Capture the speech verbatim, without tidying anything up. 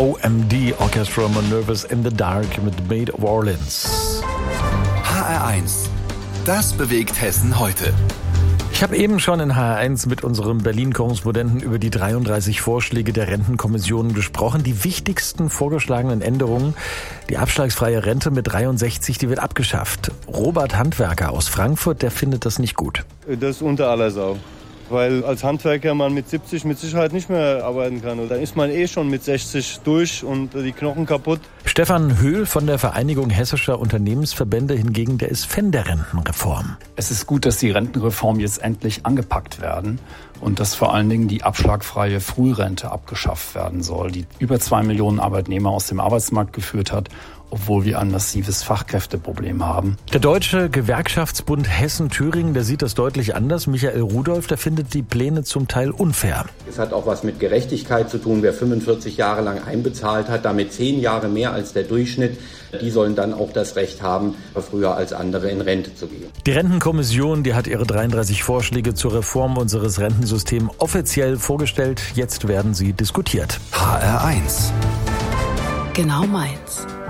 O M D, Orchestra Nervous in the Dark mit Maid of Orleans. H R eins. Das bewegt Hessen heute. Ich habe eben schon in H R eins mit unserem Berlin-Korrespondenten über die dreiunddreißig Vorschläge der Rentenkommission gesprochen. Die wichtigsten vorgeschlagenen Änderungen: die abschlagsfreie Rente mit dreiundsechzig, die wird abgeschafft. Robert Handwerker aus Frankfurt, der findet das nicht gut. Das ist unter aller Sau. Weil als Handwerker man mit siebzig mit Sicherheit nicht mehr arbeiten kann. Und dann ist man eh schon mit sechzig durch und die Knochen kaputt. Stefan Höhl von der Vereinigung Hessischer Unternehmensverbände hingegen, der ist Fan der Rentenreform. Es ist gut, dass die Rentenreform jetzt endlich angepackt werden und dass vor allen Dingen die abschlagfreie Frührente abgeschafft werden soll, die über zwei Millionen Arbeitnehmer aus dem Arbeitsmarkt geführt hat, obwohl wir ein massives Fachkräfteproblem haben. Der Deutsche Gewerkschaftsbund Hessen-Thüringen, der sieht das deutlich anders. Michael Rudolph, der findet die Pläne zum Teil unfair. Es hat auch was mit Gerechtigkeit zu tun. Wer fünfundvierzig Jahre lang einbezahlt hat, damit zehn Jahre mehr als der Durchschnitt, die sollen dann auch das Recht haben, früher als andere in Rente zu gehen. Die Rentenkommission, die hat ihre dreiunddreißig Vorschläge zur Reform unseres Rentensystems offiziell vorgestellt. Jetzt werden sie diskutiert. H R eins. Genau meins.